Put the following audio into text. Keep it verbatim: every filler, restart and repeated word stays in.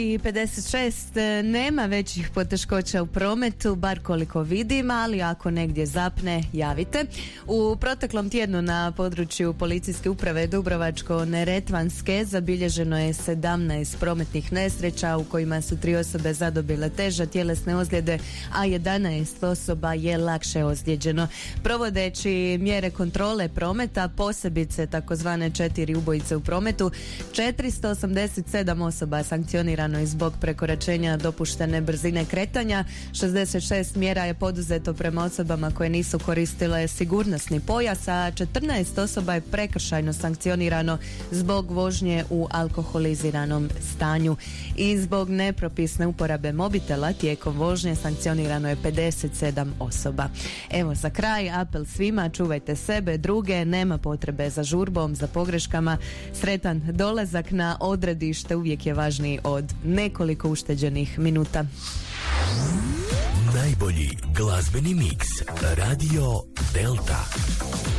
I pedeset šest nema većih poteškoća u prometu, bar koliko vidim, ali ako negdje zapne, javite. U proteklom tjednu na području policijske uprave Dubrovačko-neretvanske zabilježeno je sedamnaest prometnih nesreća u kojima su tri osobe zadobile teže tjelesne ozljede, a jedanaest osoba je lakše ozlijeđeno. Provodeći mjere kontrole prometa, posebice takozvane četiri ubojice u prometu, četiristo osamdeset sedam osoba sankcionirano i zbog prekoračenja dopuštene brzine kretanja. šezdeset šest mjera je poduzeto prema osobama koje nisu koristile sigurnosni pojas, a četrnaest osoba je prekršajno sankcionirano zbog vožnje u alkoholiziranom stanju. I zbog nepropisne uporabe mobitela tijekom vožnje sankcionirano je pedeset sedam osoba. Evo, za kraj apel svima, čuvajte sebe, druge, nema potrebe za žurbom, za pogreškama. Sretan dolazak na odredište uvijek je važniji od nekoliko ušteđenih minuta. Najbolji glazbeni miks Radio Delta.